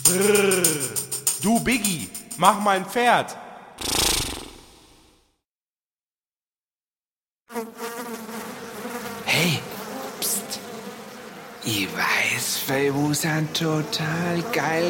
Du Biggie, mach mal ein Pferd. Hey, pst. Ich weiß, wir sind total geil